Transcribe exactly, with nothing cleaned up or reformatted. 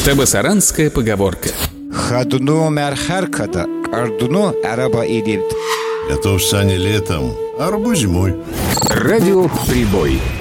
Табасаранская поговорка. Хадуну мярхаркада, ардуну араба идет. Готов сани летом, а арбуз зимой. Радио «Прибой».